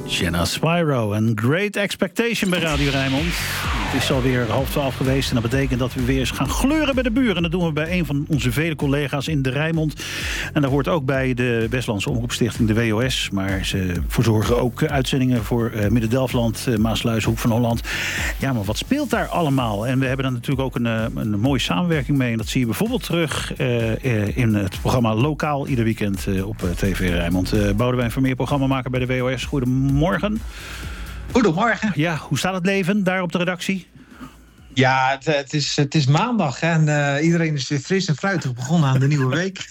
Jenna Spyro en Great Expectation bij Radio Rijnmond. Het is alweer 11:30 geweest en dat betekent dat we weer eens gaan gleuren bij de buren. En dat doen we bij een van onze vele collega's in de Rijnmond. En daar hoort ook bij de Westlandse Omroepstichting, de WOS. Maar ze verzorgen ook uitzendingen voor Midden-Delfland, Maasluis, Hoek van Holland. Ja, maar wat speelt daar allemaal? En we hebben daar natuurlijk ook een mooie samenwerking mee. En dat zie je bijvoorbeeld terug in het programma Lokaal ieder weekend op TV Rijnmond. Boudewijn Vermeer, programmamaker bij de WOS. Goedemorgen. Goedemorgen. Ja, hoe staat het leven daar op de redactie? Ja, het is maandag en iedereen is weer fris en fruitig begonnen aan de nieuwe week.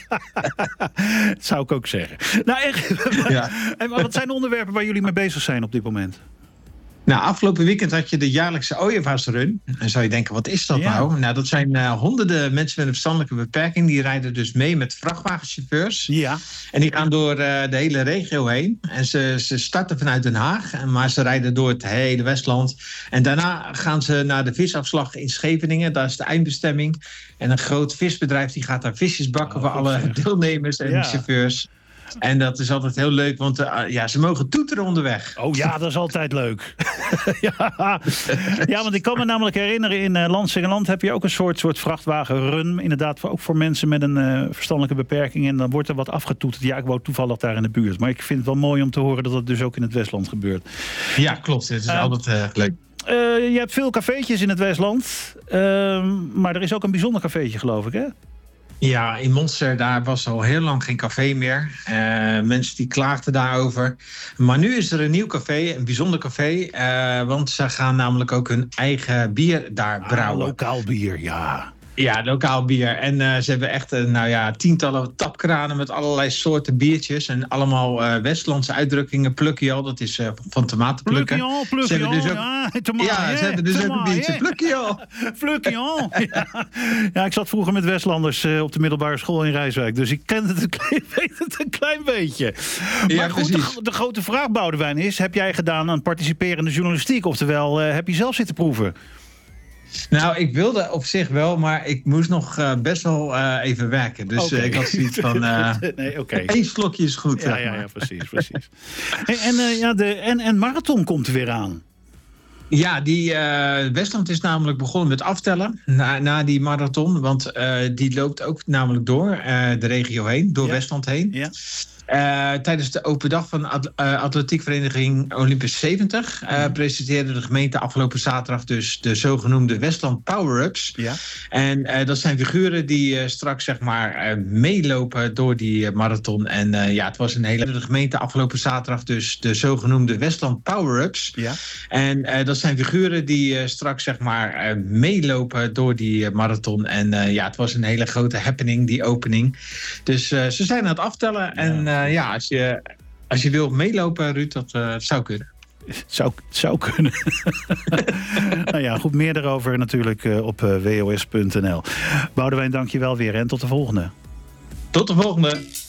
Dat zou ik ook zeggen. Nou, ja. En wat zijn de onderwerpen waar jullie mee bezig zijn op dit moment? Nou, afgelopen weekend had je de jaarlijkse Ooievaarsrun. En zou je denken, wat is dat nou? Nou, dat zijn honderden mensen met een verstandelijke beperking. Die rijden dus mee met vrachtwagenchauffeurs. Ja. En die gaan door de hele regio heen. En ze starten vanuit Den Haag. Maar ze rijden door het hele Westland. En daarna gaan ze naar de visafslag in Scheveningen. Daar is de eindbestemming. En een groot visbedrijf die gaat daar visjes bakken voor alle deelnemers en chauffeurs. En dat is altijd heel leuk, want ze mogen toeteren onderweg. Oh ja, dat is altijd leuk. Ja, want ik kan me namelijk herinneren, in Landsingeland heb je ook een soort vrachtwagenrun. Inderdaad, ook voor mensen met een verstandelijke beperking. En dan wordt er wat afgetoeterd. Ja, ik woon toevallig daar in de buurt. Maar ik vind het wel mooi om te horen dat het dus ook in het Westland gebeurt. Ja, klopt. Het is altijd leuk. Je hebt veel cafeetjes in het Westland. Maar er is ook een bijzonder cafeetje, geloof ik, hè? Ja, in Monster, daar was al heel lang geen café meer. Mensen die klaagden daarover. Maar nu is er een nieuw café, een bijzonder café. Want ze gaan namelijk ook hun eigen bier daar brouwen. Lokaal bier, ja. Ja, lokaal bier. En ze hebben echt tientallen tapkranen met allerlei soorten biertjes. En allemaal Westlandse uitdrukkingen. Plukje, dat is van tomaten plukken. Plukje, ze hebben dus ook een biertje. Plukje. Ja, ik zat vroeger met Westlanders op de middelbare school in Rijswijk. Dus ik ken het een klein beetje. Maar goed, de grote vraag, Boudewijn, is: heb jij gedaan aan participerende journalistiek? Oftewel, heb je zelf zitten proeven? Nou, ik wilde op zich wel, maar ik moest nog best wel even werken. Dus ik had zoiets van, één slokje is goed. Ja, precies. En de marathon komt er weer aan. Ja, Westland is namelijk begonnen met aftellen na die marathon. Want die loopt ook namelijk door de regio heen, door Westland heen. Ja. Tijdens de open dag van atletiekvereniging Olympus 70 presenteerde de gemeente afgelopen zaterdag dus de zogenoemde Westland Power-Ups. Ja. En dat zijn figuren die straks meelopen door die marathon. En het was de gemeente afgelopen zaterdag dus de zogenoemde Westland Power-Ups. Ja. En dat zijn figuren die straks meelopen door die marathon. En het was een hele grote happening, die opening. Dus ze zijn aan het aftellen en als je wil meelopen, Ruud, dat zou kunnen. Zou kunnen. Nou ja, goed, meer daarover natuurlijk op wos.nl. Boudewijn, dank je wel weer en tot de volgende. Tot de volgende.